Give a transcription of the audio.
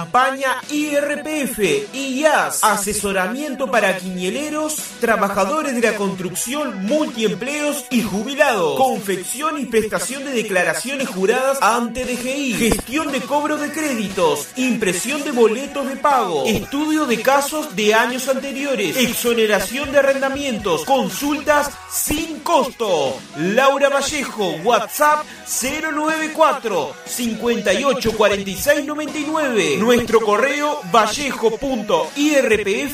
Campaña IRPF y IAS. Asesoramiento para quiñeleros, trabajadores de la construcción, multiempleos y jubilados. Confección y prestación de declaraciones juradas ante DGI. Gestión de cobro de créditos. Impresión de boletos de pago. Estudio de casos de años anteriores. Exoneración de arrendamientos. Consultas sin costo. Laura Vallejo, WhatsApp 094 58 46 99. Nuestro correo vallejo.irpf